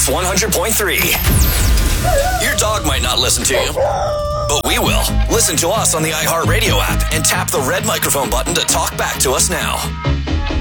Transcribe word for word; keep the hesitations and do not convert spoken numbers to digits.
F one hundred point three. Your dog might not listen to you, but we will. Listen to us on the iHeartRadio app and tap the red microphone button to talk back to us now.